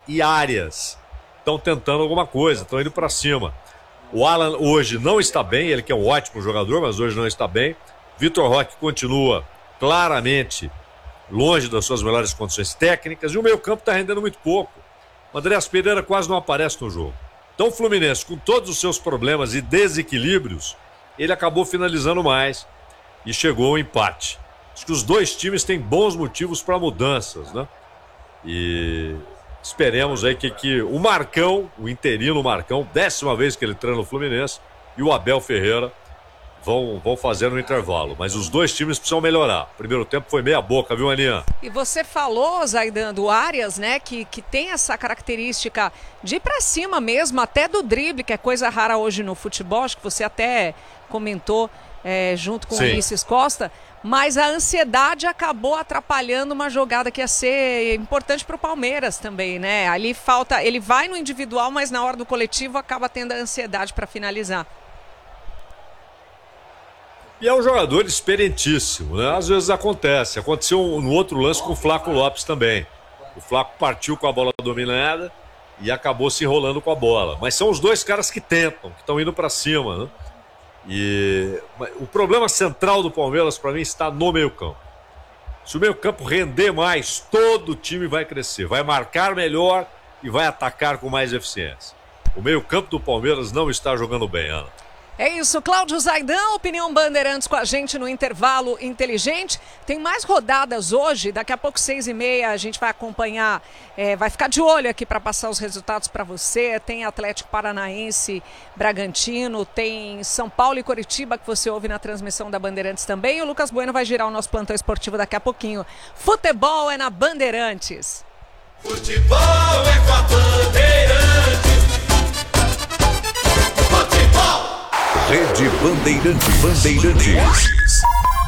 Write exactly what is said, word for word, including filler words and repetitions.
e Arias estão tentando alguma coisa, estão indo para cima. O Alan hoje não está bem, ele que é um ótimo jogador, mas hoje não está bem. Vitor Roque continua claramente longe das suas melhores condições técnicas e o meio-campo está rendendo muito pouco. O Andréas Pereira quase não aparece no jogo. Então o Fluminense, com todos os seus problemas e desequilíbrios, ele acabou finalizando mais e chegou ao empate. Acho que os dois times têm bons motivos para mudanças, né? E esperemos aí que, que o Marcão, o interino Marcão, décima vez que ele treina no Fluminense, e o Abel Ferreira vão, vão fazer no intervalo. Mas os dois times precisam melhorar. O primeiro tempo foi meia boca, viu, Aninha? E você falou, Zaidan, do Arias, né, que, que tem essa característica de ir pra cima mesmo, até do drible, que é coisa rara hoje no futebol, acho que você até comentou é, junto com Sim. o Ulisses Costa, mas a ansiedade acabou atrapalhando uma jogada que ia ser importante para o Palmeiras também, né? Ali falta, ele vai no individual, mas na hora do coletivo acaba tendo a ansiedade para finalizar. E é um jogador experientíssimo, né? Às vezes acontece. Aconteceu no outro lance com o Flaco Lopes também. O Flaco partiu com a bola dominada e acabou se enrolando com a bola. Mas são os dois caras que tentam, que estão indo para cima, né? E o problema central do Palmeiras, para mim, está no meio-campo. Se o meio-campo render mais, todo o time vai crescer, vai marcar melhor e vai atacar com mais eficiência. O meio-campo do Palmeiras não está jogando bem, Ana. É isso, Cláudio Zaidan, Opinião Bandeirantes com a gente no Intervalo Inteligente. Tem mais rodadas hoje, daqui a pouco seis e meia a gente vai acompanhar, é, vai ficar de olho aqui para passar os resultados para você. Tem Atlético Paranaense, Bragantino, tem São Paulo e Coritiba que você ouve na transmissão da Bandeirantes também. E o Lucas Bueno vai girar o nosso plantão esportivo daqui a pouquinho. Futebol é na Bandeirantes. Futebol é com a Bandeirantes. Futebol! Rede Bandeirantes. Bandeirantes.